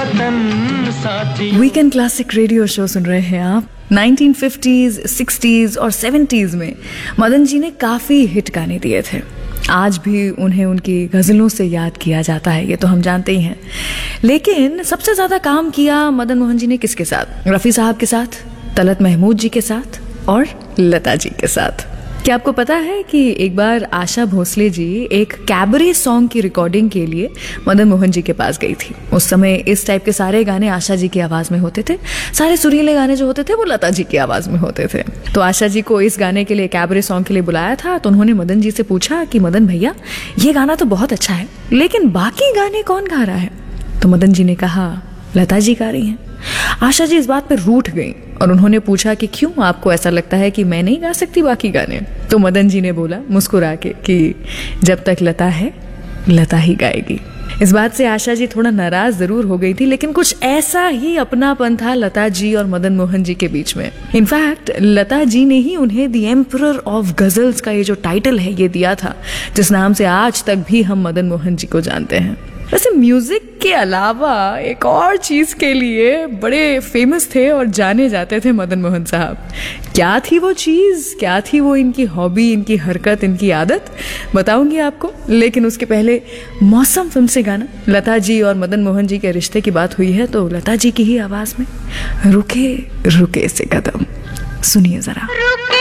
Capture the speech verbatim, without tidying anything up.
वतन साथी। Weekend classic radio show सुन रहे हैं आप। नाइनटीन फिफ्टीज़, सिक्सटीज़ और सेवेंटीज़ में मदन जी ने काफ़ी हिट गाने दिए थे। आज भी उन्हें उनकी गज़लों से याद किया जाता है, ये तो हम जानते ही हैं। लेकिन सबसे ज़्यादा काम किया मदन मोहन जी ने किसके साथ? रफ़ी साहब के साथ, तलत महमूद जी के साथ और लता जी के साथ। क्या आपको पता है कि एक बार आशा भोसले जी एक कैबरे सॉन्ग की रिकॉर्डिंग के लिए मदन मोहन जी के पास गई थी। उस समय इस टाइप के सारे गाने आशा जी की आवाज़ में होते थे, सारे सुरीले गाने जो होते थे वो लता जी की आवाज़ में होते थे। तो आशा जी को इस गाने के लिए, कैबरे सॉन्ग के लिए बुलाया था। तो उन्होंने मदन जी से पूछा कि मदन भैया, ये गाना तो बहुत अच्छा है, लेकिन बाकी गाने कौन गा रहा है? तो मदन जी ने कहा, लता जी गा रही हैं। आशा जी इस बात पर रूठ गई और उन्होंने पूछा कि क्यों, आपको ऐसा लगता है कि मैं नहीं गा सकती बाकी गाने? तो मदन जी ने बोला मुस्कुरा के कि जब तक लता है, लता ही गाएगी। इस बात से आशा जी थोड़ा नाराज जरूर हो गई थी, लेकिन कुछ ऐसा ही अपनापन था लता जी और मदन मोहन जी के बीच में। इनफैक्ट लता जी ने ही उन्हें द एम्परर ऑफ गजल्स का ये जो टाइटल है ये दिया था, जिस नाम से आज तक भी हम मदन मोहन जी को जानते हैं। वैसे म्यूजिक के अलावा एक और चीज के लिए बड़े फेमस थे और जाने जाते थे मदन मोहन साहब। क्या थी वो चीज, क्या थी वो इनकी हॉबी, इनकी हरकत, इनकी आदत, बताऊंगी आपको। लेकिन उसके पहले मौसम फिल्म से गाना, लता जी और मदन मोहन जी के रिश्ते की बात हुई है तो लता जी की ही आवाज में रुके रुके से कदम, सुनिए जरा।